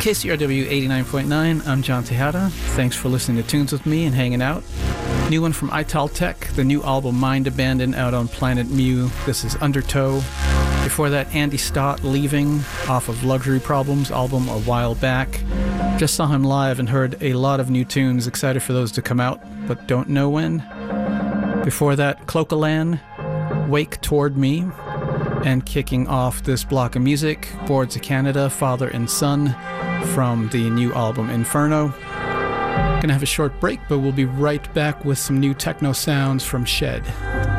KCRW 89.9, I'm John Tejada. Thanks for listening to Tunes with me and hanging out. New one from Italtech, the new album Mind Abandoned out on Planet Mu. This is Undertow. Before that, Andy Stott, Leaving, off of Luxury Problems album a while back. Just saw him live and heard a lot of new tunes. Excited for those to come out, but don't know when. Before that, Clocalan, Wake Toward Me. And kicking off this block of music, Boards of Canada, Father and Son, from the new album Inferno. Gonna have a short break, but we'll be right back with some new techno sounds from Shed.